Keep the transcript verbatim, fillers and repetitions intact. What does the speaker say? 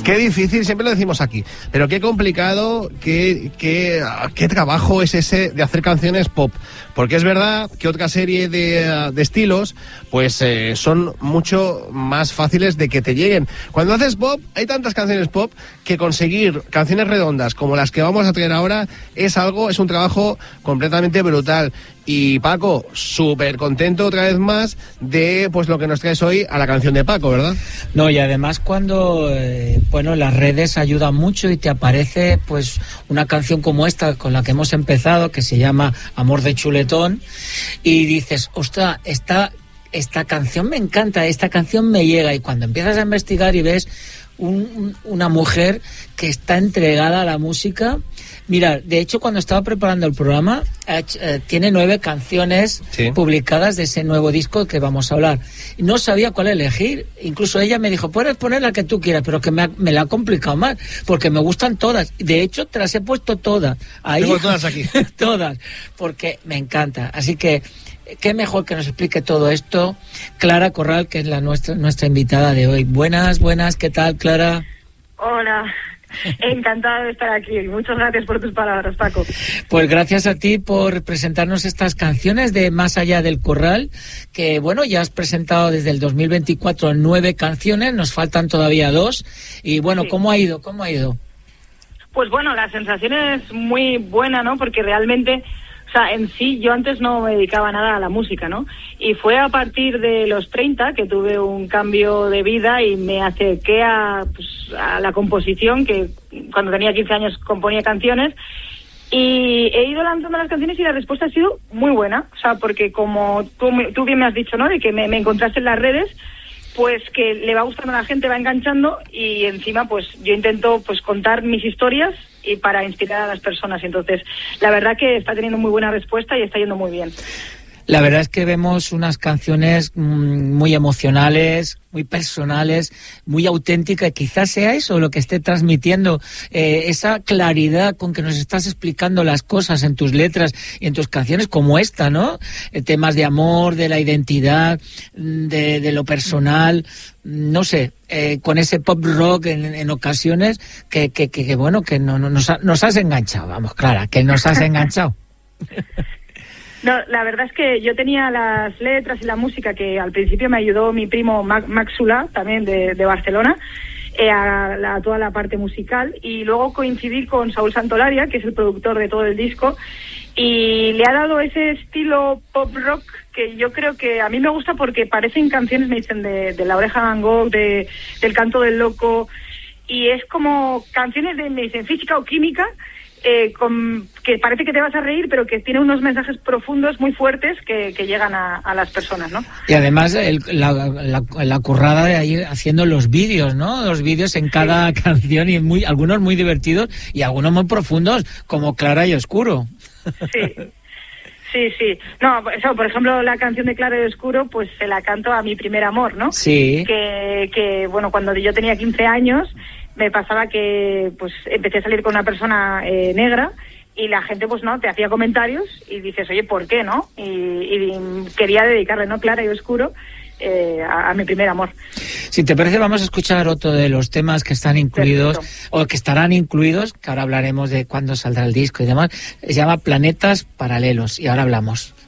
Qué difícil, siempre lo decimos aquí, pero qué complicado, qué, qué, qué trabajo es ese de hacer canciones pop. Porque es verdad que otra serie de, de estilos, pues eh, son mucho más fáciles de que te lleguen. Cuando haces pop, hay tantas canciones pop que conseguir canciones redondas como las que vamos a traer ahora es algo, es un trabajo completamente brutal. Y Paco, súper contento otra vez más de pues lo que nos traes hoy a la canción de Paco, ¿verdad? No, y además cuando eh, bueno, las redes ayudan mucho y te aparece pues una canción como esta con la que hemos empezado, que se llama Amor de Chuletón, y dices, ostras, esta, esta canción me encanta, esta canción me llega, y cuando empiezas a investigar y ves un, una mujer que está entregada a la música. Mira, de hecho, cuando estaba preparando el programa, eh, tiene nueve canciones sí. publicadas de ese nuevo disco que vamos a hablar. No sabía cuál elegir. Incluso ella me dijo, puedes poner la que tú quieras, pero que me, ha, me la ha complicado más, porque me gustan todas. De hecho, te las he puesto todas. Ahí, tengo todas aquí. Todas, porque me encanta. Así que, qué mejor que nos explique todo esto Clara Corral, que es la nuestra, nuestra invitada de hoy. Buenas, buenas, ¿qué tal, Clara? Hola. Encantada de estar aquí. Muchas gracias por tus palabras, Paco. Pues gracias a ti por presentarnos estas canciones de Más allá del corral, que bueno, ya has presentado desde el dos mil veinticuatro nueve canciones, nos faltan todavía dos. Y bueno, sí. ¿cómo ha ido? ¿Cómo ha ido? Pues bueno, la sensación es muy buena, ¿no? Porque realmente, o sea, en sí yo antes no me dedicaba nada a la música, ¿no? Y fue a partir de los treinta que tuve un cambio de vida y me acerqué a, pues, a la composición, que cuando tenía quince años componía canciones, y he ido lanzando las canciones y la respuesta ha sido muy buena. O sea, porque como tú, tú bien me has dicho, ¿no? De que me, me encontraste en las redes, pues que le va gustando a la gente, va enganchando, y encima pues yo intento pues contar mis historias y para inspirar a las personas. Entonces la verdad que está teniendo muy buena respuesta y está yendo muy bien. La verdad es que vemos unas canciones muy emocionales, muy personales, muy auténticas, y quizás sea eso lo que esté transmitiendo, eh, esa claridad con que nos estás explicando las cosas en tus letras y en tus canciones como esta, ¿no? Eh, temas de amor, de la identidad, de, de lo personal, no sé, eh, con ese pop rock en, en ocasiones que, que, que, que bueno, que no, no, nos, ha, nos has enganchado, vamos, Clara, que nos has enganchado. No, la verdad es que yo tenía las letras y la música que al principio me ayudó mi primo Max Sula, también de, de Barcelona, eh, a, la, a toda la parte musical, y luego coincidí con Saúl Santolaria, que es el productor de todo el disco, y le ha dado ese estilo pop rock que yo creo que a mí me gusta porque parecen canciones, me dicen, de, de La Oreja Van Gogh, de, del Canto del Loco, y es como canciones de, me dicen, física o química, Eh, con, que parece que te vas a reír, pero que tiene unos mensajes profundos muy fuertes que, que llegan a, a las personas, ¿no? Y además el, la, la, la currada de ir haciendo los vídeos, ¿no? Los vídeos en cada sí. canción, y muy algunos muy divertidos y algunos muy profundos, como Clara y Oscuro. Sí. Sí, sí. No, eso, por ejemplo, la canción de Claro y Oscuro, pues se la canto a mi primer amor, ¿no? Sí. Que, que bueno, cuando yo tenía quince años, me pasaba que, pues, empecé a salir con una persona eh, negra, y la gente, pues, no, te hacía comentarios y dices, oye, ¿por qué, no? Y, y quería dedicarle, ¿no? Claro y Oscuro, eh, a, a mi primer amor. Si te parece, vamos a escuchar otro de los temas que están incluidos, perfecto, o que estarán incluidos, que ahora hablaremos de cuándo saldrá el disco y demás. Se llama Planetas Paralelos, y ahora hablamos.